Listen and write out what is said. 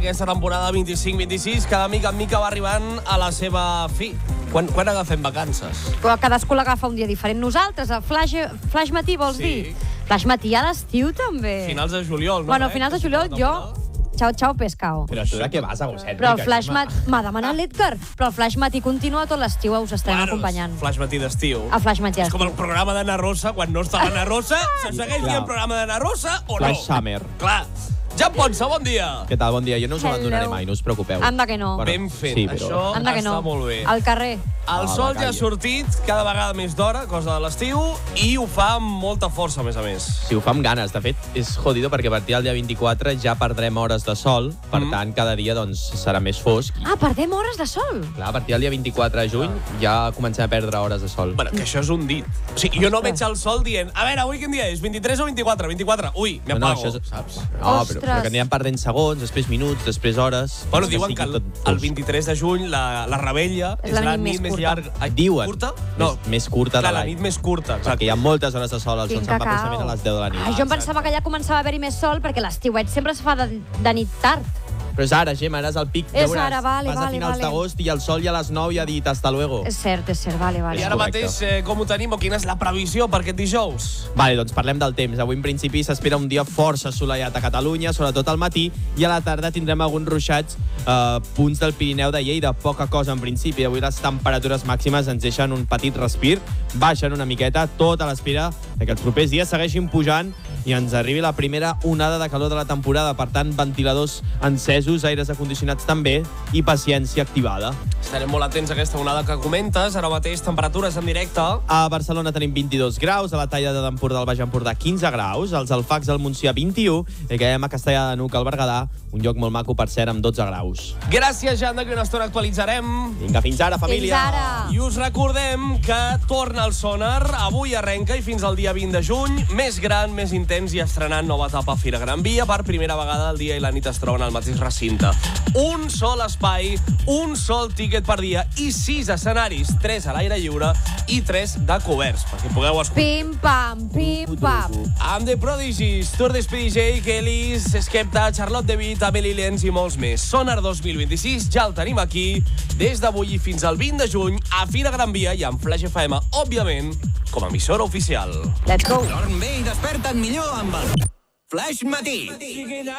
Aquesta temporada 25-26, cada mica en mica va arribant a la seva fi. Quan agafem vacances? Però cadascú l'agafa un dia diferent. Nosaltres, a Flash Matí, vols dir? Flash Matí a l'estiu, també. Finals de juliol, no? Bueno, finals de juliol, jo... Ciao, pescao. Però tu de què vas, Agosset? Però el Flash Matí... M'ha demanat l'Edgar. Però el Flash Matí continua tot l'estiu, us estem acompanyant. Flash Matí d'estiu. A Flash Matí És com el programa d'Anna Rosa, quan no està l'Anna Rosa, se segueix dient programa d'Anna Rosa o no? Flash Summer. Clar. Jan Ponsa, bon dia. Què tal? Bon dia. Jo no us abandonaré mai, no us preocupeu. Anda que no. Ben fet, sí, però... això Anda que no. està molt bé. Al carrer. El sol ja ha sortit cada vegada més d'hora, cosa de l'estiu, i ho fa amb molta força, a més a més. Sí, ho fa amb ganes. De fet, és jodido perquè a partir del dia 24 ja perdrem hores de sol, per tant, cada dia doncs, serà més fosc. Ah, perdem hores de sol? Clar, a partir del dia 24 de juny ja comencem a perdre hores de sol. Bueno, que això és un dit. O sigui, jo no veig el sol dient, a veure, avui quin dia és? 23 o 24? 24. Ui, m'apago, saps? No, però que anirem perdent segons, després minuts, després hores... Bueno, diuen que el 23 de juny la rebella és la nit més llarga. Diuen. Curta? No. Més curta de l'any. La nit més curta, exacte. Perquè hi ha moltes hores de sol, el sol se'n va precisament a les 10 de la nit. Jo em pensava que ja començava a haver-hi més sol, perquè l'estiuet sempre es fa de nit tard. Però és ara, Gemma, ara és el pic. És ara, vale. Vas a finals d'agost i el sol ja a les 9 ja ha dit hasta luego. És cert, vale. I ara mateix, com ho tenim o quina és la previsió per aquest dijous? Vale, doncs parlem del temps. Avui, en principi, s'espera un dia força assolellat a Catalunya, sobretot al matí, i a la tarda tindrem alguns ruixats punts del Pirineu de Lleida, poca cosa en principi. Avui les temperatures màximes ens deixen un petit respir, baixen una miqueta, tot a l'espera que els propers dies segueixin pujant i ens arribi la primera onada de calor de la temporada. Per tant, ventiladors encesos, aires acondicionats també i paciència activada. Estarem molt atents a aquesta onada que comentes. Ara mateix, temperatures en directe. A Barcelona tenim 22 graus, a la Talla d'Empordà del Baix Empordà 15 graus, als Alfacs del Montsià 21, i caiem a Castellar de Nuc al Berguedà, un lloc molt maco, per cert, amb 12 graus. Gràcies, Jan, d'aquí una estona actualitzarem. Vinga, fins ara, família. Fins ara. I us recordem que torna el Sonar, avui arrenca i fins al dia 20 de juny, més gran, més intens i estrenant nova etapa a Fira Gran Via. Per primera vegada el dia i la nit es troben al mateix recinte. Un sol espai, un sol tíquet per dia i 6 escenaris, 3 a l'aire lliure i 3 de coberts, perquè pugueu escoltar. Pim, pam. Amb The Prodigies, Tour de Speedy J, Kellys, Skepta, Charlotte DeWitt, Amelie Lenz i molts més. Sonar 2026 ja el tenim aquí, des d'avui i fins al 20 de juny, a Fira Gran Via i amb Flash FM, òbviament, com a emissora oficial. Let's go. Dorm bé i desperta't millor amb el Flash Matí.